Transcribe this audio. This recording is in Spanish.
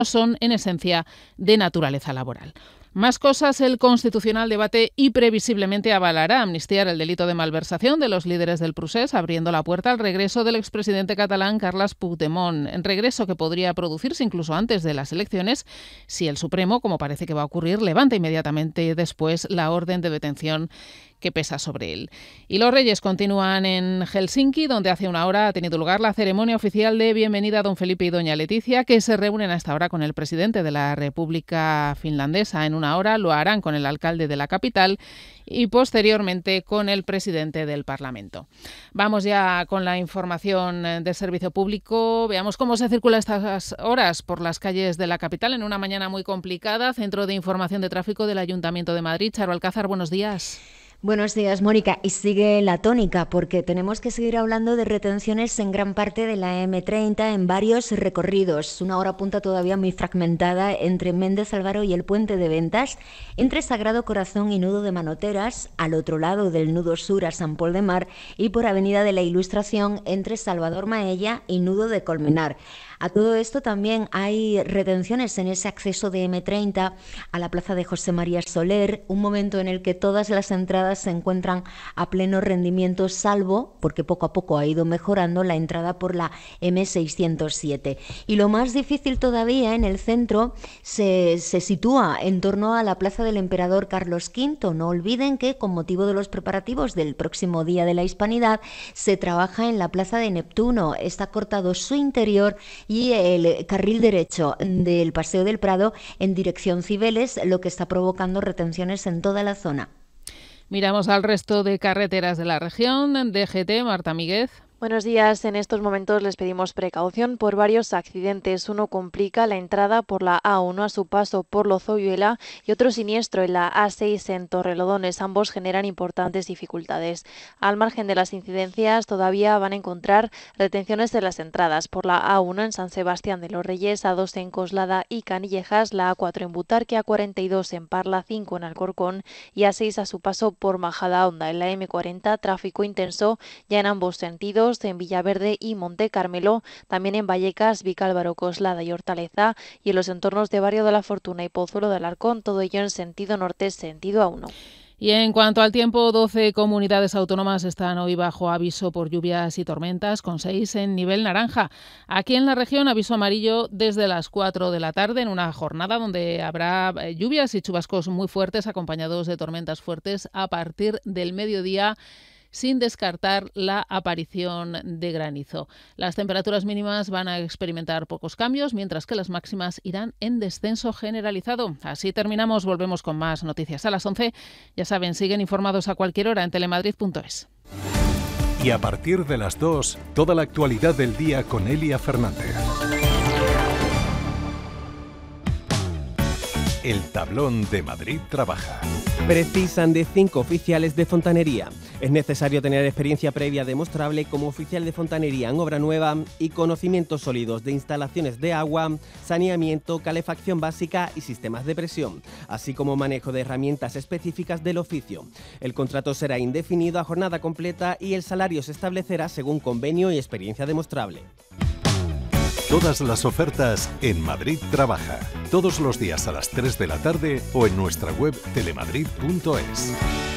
son, en esencia, de naturaleza laboral. Más cosas, el Constitucional debate y previsiblemente avalará amnistiar el delito de malversación de los líderes del procés, abriendo la puerta al regreso del expresidente catalán Carles Puigdemont. Regreso que podría producirse incluso antes de las elecciones si el Supremo, como parece que va a ocurrir, levanta inmediatamente después la orden de detención que pesa sobre él. Y los Reyes continúan en Helsinki, donde hace una hora ha tenido lugar la ceremonia oficial de bienvenida a don Felipe y doña Leticia, que se reúnen a esta hora con el presidente de la República Finlandesa. En una hora lo harán con el alcalde de la capital y posteriormente con el presidente del Parlamento. Vamos ya con la información de servicio público. Veamos cómo se circula estas horas por las calles de la capital en una mañana muy complicada. Centro de Información de Tráfico del Ayuntamiento de Madrid. Charo Alcázar, buenos días. Buenos días, Mónica. Y sigue la tónica porque tenemos que seguir hablando de retenciones en gran parte de la M30 en varios recorridos. Una hora punta todavía muy fragmentada entre Méndez Álvaro y el Puente de Ventas, entre Sagrado Corazón y Nudo de Manoteras, al otro lado del Nudo Sur a San Pol de Mar y por Avenida de la Ilustración entre Salvador Maella y Nudo de Colmenar. A todo esto también hay retenciones en ese acceso de M30 a la plaza de José María Soler, un momento en el que todas las entradas se encuentran a pleno rendimiento, salvo, porque poco a poco ha ido mejorando, la entrada por la M607. Y lo más difícil todavía en el centro se sitúa en torno a la plaza del Emperador Carlos V. No olviden que, con motivo de los preparativos del próximo Día de la Hispanidad, se trabaja en la plaza de Neptuno. Está cortado su interior y el carril derecho del Paseo del Prado en dirección Cibeles, lo que está provocando retenciones en toda la zona. Miramos al resto de carreteras de la región. DGT, Marta Míguez. Buenos días. En estos momentos les pedimos precaución por varios accidentes. Uno complica la entrada por la A1 a su paso por Lozoyuela y otro siniestro en la A6 en Torrelodones. Ambos generan importantes dificultades. Al margen de las incidencias, todavía van a encontrar retenciones de las entradas por la A1 en San Sebastián de los Reyes, A2 en Coslada y Canillejas, la A4 en Butarque, A42 en Parla, 5 en Alcorcón y A6 a su paso por Majadahonda. En la M40, tráfico intenso ya en ambos sentidos, en Villaverde y Monte Carmelo, también en Vallecas, Vicálvaro, Coslada y Hortaleza, y en los entornos de Barrio de la Fortuna y Pozuelo de Alarcón, todo ello en sentido norte, sentido A1. Y en cuanto al tiempo, 12 comunidades autónomas están hoy bajo aviso por lluvias y tormentas, con 6 en nivel naranja. Aquí en la región, aviso amarillo desde las 4 de la tarde, en una jornada donde habrá lluvias y chubascos muy fuertes, acompañados de tormentas fuertes a partir del mediodía, sin descartar la aparición de granizo. Las temperaturas mínimas van a experimentar pocos cambios, mientras que las máximas irán en descenso generalizado. Así terminamos, volvemos con más noticias a las 11. Ya saben, siguen informados a cualquier hora en telemadrid.es. Y a partir de las 2, toda la actualidad del día con Elia Fernández. El tablón de Madrid trabaja. Precisan de 5 oficiales de fontanería. Es necesario tener experiencia previa demostrable como oficial de fontanería en obra nueva y conocimientos sólidos de instalaciones de agua, saneamiento, calefacción básica y sistemas de presión, así como manejo de herramientas específicas del oficio. El contrato será indefinido a jornada completa y el salario se establecerá según convenio y experiencia demostrable. Todas las ofertas en Madrid Trabaja. Todos los días a las 3 de la tarde o en nuestra web telemadrid.es.